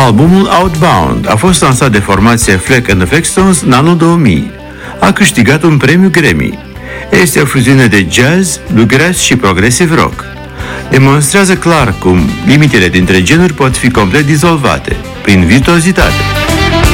Albumul Outbound a fost lansat de formația Fleck and the Flexstones în anul 2000. A câștigat un premiu Grammy. Este o fuziune de jazz, bluegrass și progressive rock. Demonstrează clar cum limitele dintre genuri pot fi complet dizolvate, prin virtuozitate.